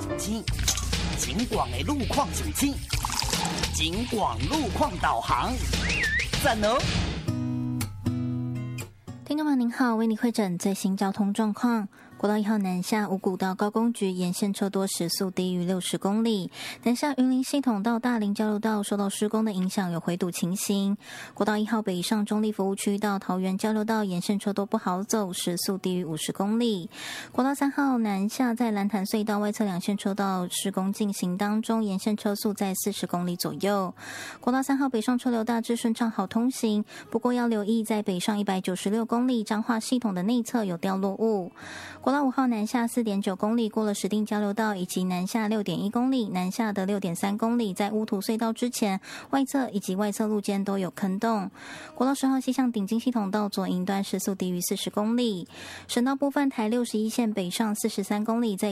上青，景广的路况上青，景广路况导航，赞哦！ 听众朋友您好，为你汇诊最新交通状况。国道1号南下五股到高工局沿线车多，时速低于60公里。南下云林系统到大林交流道受到施工的影响，有回堵情形。国道1号北上中立服务区到桃园交流道沿线车多不好走，时速低于50公里。国道3号南下在蓝潭隧道外侧2线车道施工进行当中，沿线车速在40公里左右。国道3号北上车流大致顺畅好通行，不过要留意在北上196公里彰化系统的内侧有掉落物。国道5号南下 4.9 公里过了石碇交流道，以及南下 6.1 公里南下的 6.3 公里在乌土隧道之前，外侧以及外侧路肩都有坑洞。国道10号西向顶金系统道左营段时速低于40公里。省道部分台61线北上43公里在